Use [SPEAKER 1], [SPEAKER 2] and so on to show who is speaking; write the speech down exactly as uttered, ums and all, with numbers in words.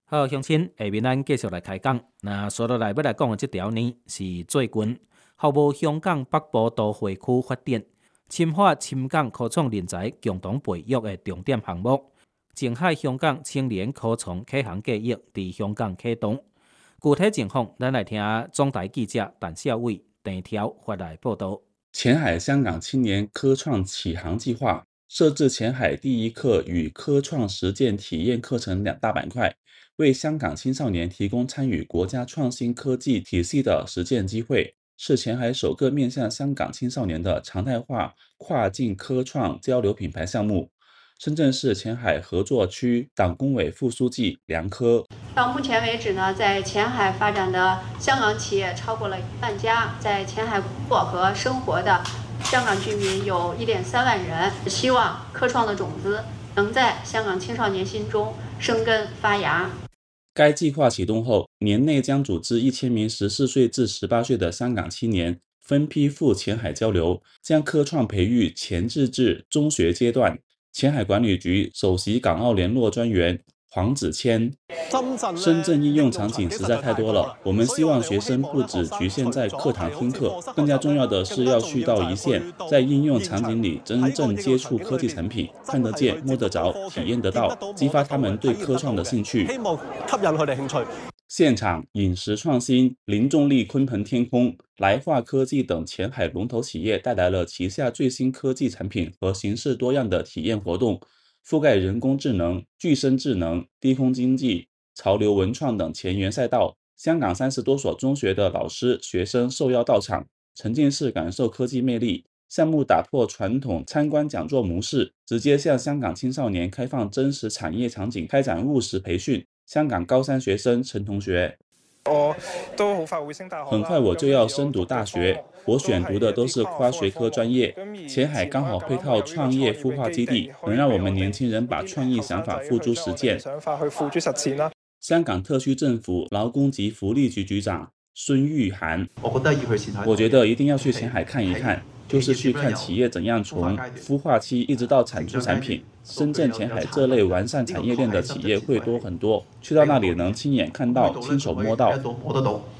[SPEAKER 1] 好，乡亲，下面咱继续来开讲。那接落来要来讲的这条呢，是最近服务香港北部都会区发展、深化深港科创人才共同培育的重点项目。前海香港青年科创启航计划伫香港启动。具体情况，咱来听总台记者陈孝伟、陈条发来报道。
[SPEAKER 2] 前海香港青年科创启航计划设置前海第一课与科创实践体验课程两大板块，为香港青少年提供参与国家创新科技体系的实践机会，是前海首个面向香港青少年的常态化跨境科创交流品牌项目。深圳市前海合作区党工委副书记梁科，
[SPEAKER 3] 到目前为止呢，在前海发展的香港企业超过了一万家，在前海工作和生活的香港居民有一点三万人。希望科创的种子能在香港青少年心中生根发芽。
[SPEAKER 2] 该计划启动后，年内将组织一千名十四岁至十八岁的香港青年分批赴前海交流，将科创培育前置至中学阶段。前海管理局首席港澳联络专员黄子谦，深圳应用场景实在太多了，我们希望学生不只局限在课堂听课，更加重要的是要去到一线，在应用场景里真正接触科技产品，看得见、摸得着、体验得到，激发他们对科创的兴趣。
[SPEAKER 4] 希望吸引佢哋興趣。
[SPEAKER 2] 现场饮食创新、零重力鲲鹏天空、来化科技等前海龙头企业带来了旗下最新科技产品和形式多样的体验活动，覆盖人工智能、具身智能、低空经济、潮流文创等前沿赛道。香港三十多所中学的老师、学生受邀到场，沉浸式感受科技魅力。项目打破传统参观讲座模式，直接向香港青少年开放真实产业场景，开展务实培训。香港高三学生陈同学，
[SPEAKER 4] 我都好快會升大學，
[SPEAKER 2] 很快我就要升讀大學，我選讀的都是跨學科專業。前海剛好配套創業孵化基地，能讓我們年輕人把創意想法付諸實踐。
[SPEAKER 4] 想法去付諸實踐啦。
[SPEAKER 2] 香港特區政府勞工及福利局局長孫玉涵，我覺得要去前海，我覺得一定要去前海看一看。就是去看企業怎樣從孵化期一直到產出產品。深圳、前海這類完善產業鏈的企業會多很多，去到那裡能親眼看到、親手摸到。